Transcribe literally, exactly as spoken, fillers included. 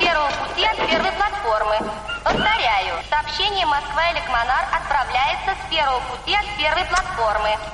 первого пути от первой платформы. Повторяю, сообщение Москва-Эликмонар отправляется с первого пути от первой платформы.